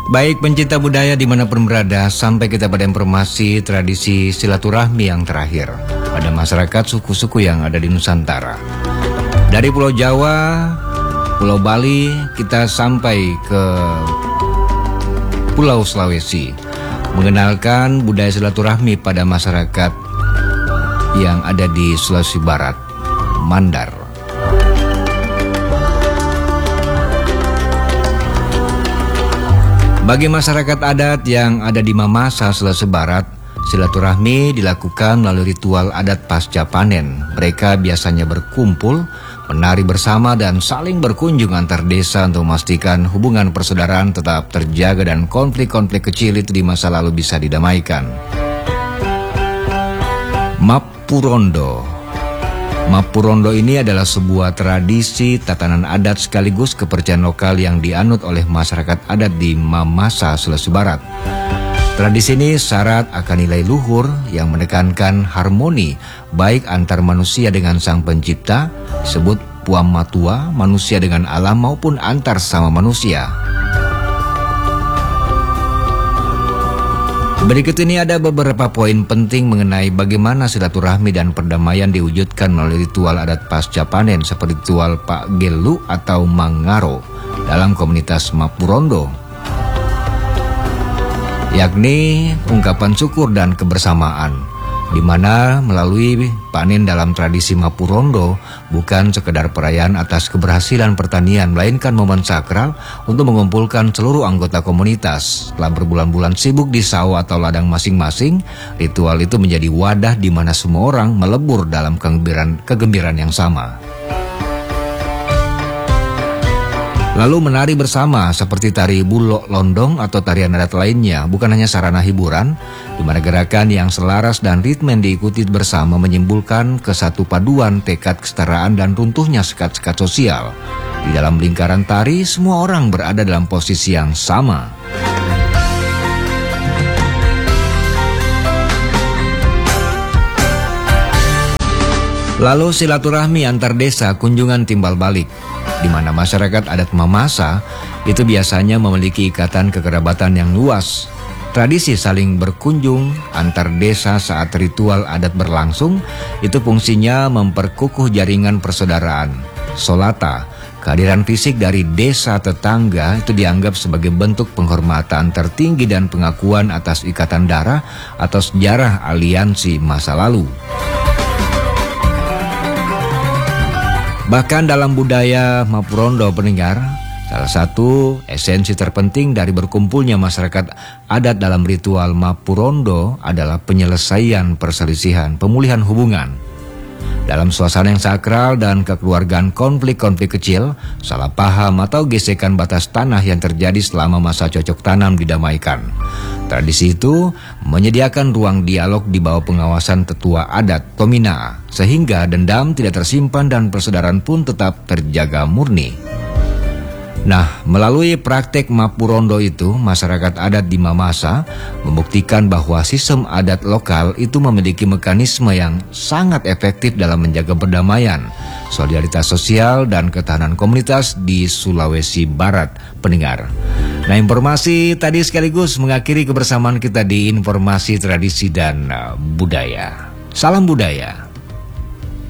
Baik pencinta budaya dimanapun berada, sampai kita pada informasi tradisi silaturahmi yang terakhir pada masyarakat suku-suku yang ada di Nusantara. Dari Pulau Jawa, Pulau Bali, kita sampai ke Pulau Sulawesi, mengenalkan budaya silaturahmi pada masyarakat yang ada di Sulawesi Barat, Mandar. Bagi masyarakat adat yang ada di Mamasa, Sulawesi Barat, silaturahmi dilakukan melalui ritual adat pasca panen. Mereka biasanya berkumpul, menari bersama dan saling berkunjung antar desa untuk memastikan hubungan persaudaraan tetap terjaga dan konflik-konflik kecil itu di masa lalu bisa didamaikan. Mapurondo. Mapurondo ini adalah sebuah tradisi tatanan adat sekaligus kepercayaan lokal yang dianut oleh masyarakat adat di Mamasa, Sulawesi Barat. Tradisi ini syarat akan nilai luhur yang menekankan harmoni baik antar manusia dengan Sang Pencipta, disebut Puam Matua, manusia dengan alam maupun antar sama manusia. Berikut ini ada beberapa poin penting mengenai bagaimana silaturahmi dan perdamaian diwujudkan melalui ritual adat pasca panen seperti ritual Pak Gelu atau Mangaro dalam komunitas Mapurondo, yakni ungkapan syukur dan kebersamaan, di mana melalui panen dalam tradisi Mapurondo bukan sekedar perayaan atas keberhasilan pertanian, melainkan momen sakral untuk mengumpulkan seluruh anggota komunitas. Setelah berbulan-bulan sibuk di sawah atau ladang masing-masing, ritual itu menjadi wadah di mana semua orang melebur dalam kegembiraan yang sama. Lalu menari bersama seperti tari bulok londong atau tarian adat lainnya bukan hanya sarana hiburan, di mana gerakan yang selaras dan ritme yang diikuti bersama menyimpulkan kesatu paduan tekad kesetaraan dan runtuhnya sekat-sekat sosial. Di dalam lingkaran tari, semua orang berada dalam posisi yang sama. Lalu silaturahmi antar desa kunjungan timbal balik, di mana masyarakat adat Mamasa itu biasanya memiliki ikatan kekerabatan yang luas. Tradisi saling berkunjung antar desa saat ritual adat berlangsung itu fungsinya memperkukuh jaringan persaudaraan. Solata, kehadiran fisik dari desa tetangga itu dianggap sebagai bentuk penghormatan tertinggi dan pengakuan atas ikatan darah atau sejarah aliansi masa lalu. Bahkan dalam budaya Mapurondo pendengar, salah satu esensi terpenting dari berkumpulnya masyarakat adat dalam ritual Mapurondo adalah penyelesaian perselisihan, pemulihan hubungan. Dalam suasana yang sakral dan kekeluargaan, konflik-konflik kecil, salah paham atau gesekan batas tanah yang terjadi selama masa cocok tanam didamaikan. Tradisi itu menyediakan ruang dialog di bawah pengawasan tetua adat Tomina, sehingga dendam tidak tersimpan dan persaudaraan pun tetap terjaga murni. Nah, melalui praktek Mapurondo itu, masyarakat adat di Mamasa membuktikan bahwa sistem adat lokal itu memiliki mekanisme yang sangat efektif dalam menjaga perdamaian, solidaritas sosial, dan ketahanan komunitas di Sulawesi Barat, pendengar. Nah, informasi tadi sekaligus mengakhiri kebersamaan kita di informasi tradisi dan budaya. Salam budaya.